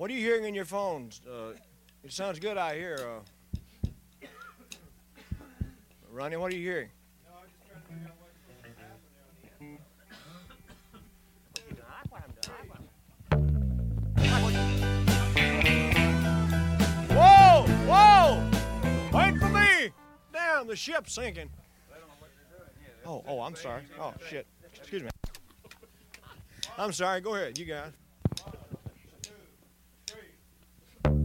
What are you hearing in your phones? It sounds good out here. Ronnie, what are you hearing? No, I'm just trying to figure out what's happening. Whoa! Whoa! Wait for me! Damn, the ship's sinking. Oh, I'm sorry. Oh, shit. Excuse me. I'm sorry. Go ahead. You guys.